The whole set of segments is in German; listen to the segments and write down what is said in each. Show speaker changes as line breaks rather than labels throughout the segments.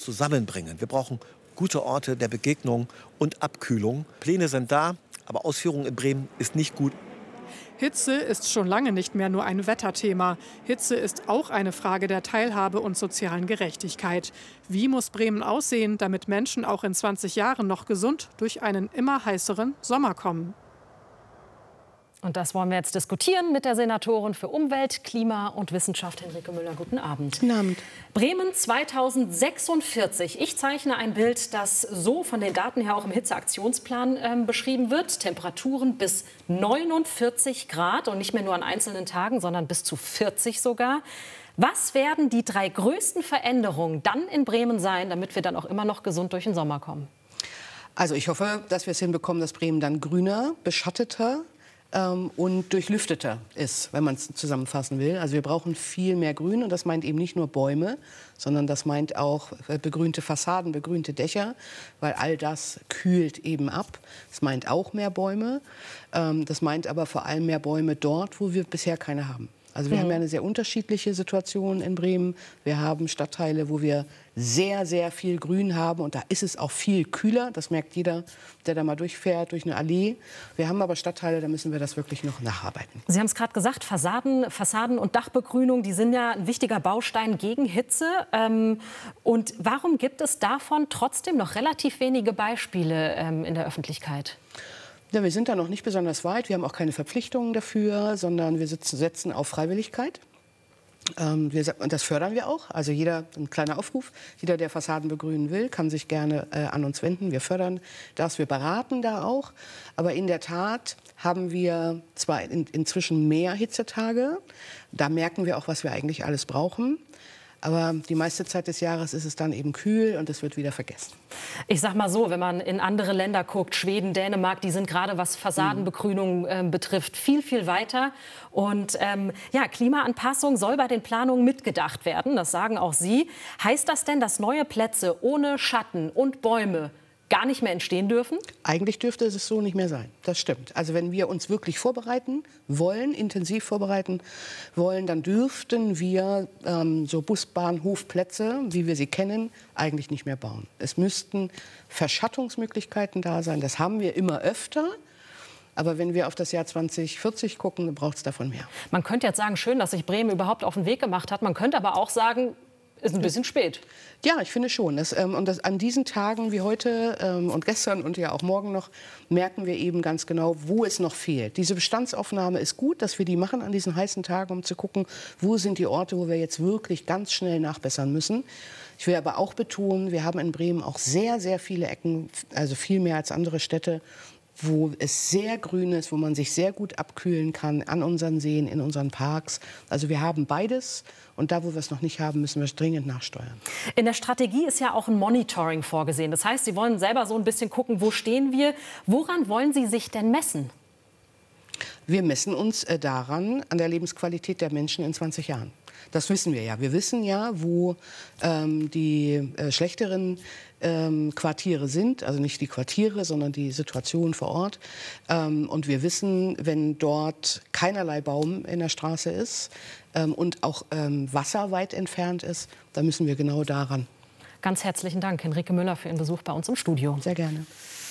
zusammenbringen. Wir brauchen gute Orte der Begegnung und Abkühlung. Pläne sind da, aber Ausführung in Bremen ist nicht gut.
Hitze ist schon lange nicht mehr nur ein Wetterthema. Hitze ist auch eine Frage der Teilhabe und sozialen Gerechtigkeit. Wie muss Bremen aussehen, damit Menschen auch in 20 Jahren noch gesund durch einen immer heißeren Sommer kommen?
Und das wollen wir jetzt diskutieren mit der Senatorin für Umwelt, Klima und Wissenschaft, Henrike Müller. Guten Abend.
Guten Abend.
Bremen 2046. Ich zeichne ein Bild, das so von den Daten her auch im Hitzeaktionsplan beschrieben wird. Temperaturen bis 49 Grad und nicht mehr nur an einzelnen Tagen, sondern bis zu 40 sogar. Was werden die 3 größten Veränderungen dann in Bremen sein, damit wir dann auch immer noch gesund durch den Sommer kommen?
Also ich hoffe, dass wir es hinbekommen, dass Bremen dann grüner, beschatteter und durchlüfteter ist, wenn man es zusammenfassen will. Also wir brauchen viel mehr Grün und das meint eben nicht nur Bäume, sondern das meint auch begrünte Fassaden, begrünte Dächer, weil all das kühlt eben ab. Das meint auch mehr Bäume. Das meint aber vor allem mehr Bäume dort, wo wir bisher keine haben. Also wir haben ja eine sehr unterschiedliche Situation in Bremen. Wir haben Stadtteile, wo wir sehr, sehr viel Grün haben. Und da ist es auch viel kühler. Das merkt jeder, der da mal durchfährt, durch eine Allee. Wir haben aber Stadtteile, da müssen wir das wirklich noch nacharbeiten.
Sie haben es gerade gesagt, Fassaden und Dachbegrünung, die sind ja ein wichtiger Baustein gegen Hitze. Und warum gibt es davon trotzdem noch relativ wenige Beispiele in der Öffentlichkeit?
Ja, wir sind da noch nicht besonders weit. Wir haben auch keine Verpflichtungen dafür, sondern wir setzen auf Freiwilligkeit. Und das fördern wir auch. Also ein kleiner Aufruf, jeder, der Fassaden begrünen will, kann sich gerne an uns wenden. Wir fördern das, wir beraten da auch. Aber in der Tat haben wir zwar inzwischen mehr Hitzetage. Da merken wir auch, was wir eigentlich alles brauchen. Aber die meiste Zeit des Jahres ist es dann eben kühl und es wird wieder vergessen.
Ich sag mal so, wenn man in andere Länder guckt, Schweden, Dänemark, die sind gerade, was Fassadenbegrünung betrifft, viel, viel weiter. Und ja, Klimaanpassung soll bei den Planungen mitgedacht werden, das sagen auch Sie. Heißt das denn, dass neue Plätze ohne Schatten und Bäume gar nicht mehr entstehen dürfen?
Eigentlich dürfte es so nicht mehr sein. Das stimmt. Also wenn wir uns wirklich vorbereiten wollen, intensiv vorbereiten wollen, dann dürften wir so Busbahnhofplätze, wie wir sie kennen, eigentlich nicht mehr bauen. Es müssten Verschattungsmöglichkeiten da sein. Das haben wir immer öfter. Aber wenn wir auf das Jahr 2040 gucken, dann braucht es davon mehr.
Man könnte jetzt sagen, schön, dass sich Bremen überhaupt auf den Weg gemacht hat. Man könnte aber auch sagen, ist ein bisschen spät. Ja,
ich finde schon. An diesen Tagen wie heute und gestern und ja auch morgen noch merken wir eben ganz genau, wo es noch fehlt. Diese Bestandsaufnahme ist gut, dass wir die machen an diesen heißen Tagen, um zu gucken, wo sind die Orte, wo wir jetzt wirklich ganz schnell nachbessern müssen. Ich will aber auch betonen, wir haben in Bremen auch sehr, sehr viele Ecken, also viel mehr als andere Städte, wo es sehr grün ist, wo man sich sehr gut abkühlen kann, an unseren Seen, in unseren Parks. Also wir haben beides. Und da, wo wir es noch nicht haben, müssen wir es dringend nachsteuern.
In der Strategie ist ja auch ein Monitoring vorgesehen. Das heißt, Sie wollen selber so ein bisschen gucken, wo stehen wir. Woran wollen Sie sich denn messen?
Wir messen uns daran, an der Lebensqualität der Menschen in 20 Jahren. Das wissen wir ja. Wir wissen ja, wo die schlechteren Quartiere sind. Also nicht die Quartiere, sondern die Situation vor Ort. Und wir wissen, wenn dort keinerlei Baum in der Straße ist und auch Wasser weit entfernt ist, dann müssen wir genau daran.
Ganz herzlichen Dank, Henrike Müller, für Ihren Besuch bei uns im Studio.
Sehr gerne.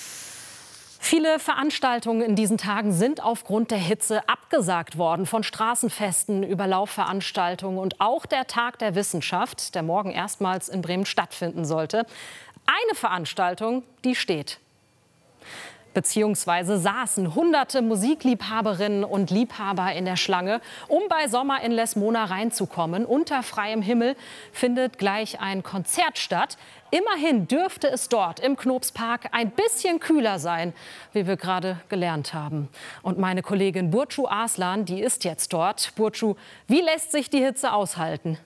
Viele Veranstaltungen in diesen Tagen sind aufgrund der Hitze abgesagt worden. Von Straßenfesten über Laufveranstaltungen und auch der Tag der Wissenschaft, der morgen erstmals in Bremen stattfinden sollte. Eine Veranstaltung, die steht. Beziehungsweise saßen hunderte Musikliebhaberinnen und Liebhaber in der Schlange, um bei Sommer in Les Mona reinzukommen. Unter freiem Himmel findet gleich ein Konzert statt. Immerhin dürfte es dort im Knopspark ein bisschen kühler sein, wie wir gerade gelernt haben. Und meine Kollegin Burcu Arslan, die ist jetzt dort. Burcu, wie lässt sich die Hitze aushalten?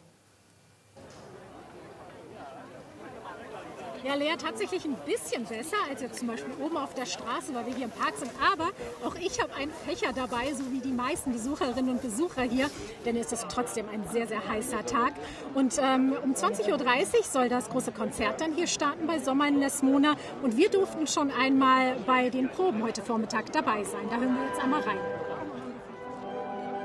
Ja, Lea, tatsächlich ein bisschen besser als jetzt zum Beispiel oben auf der Straße, weil wir hier im Park sind. Aber auch ich habe einen Fächer dabei, so wie die meisten Besucherinnen und Besucher hier. Denn es ist trotzdem ein sehr, sehr heißer Tag. Und um 20:30 Uhr soll das große Konzert dann hier starten bei Sommer in Les Mona. Und wir durften schon einmal bei den Proben heute Vormittag dabei sein. Da hören wir jetzt einmal rein.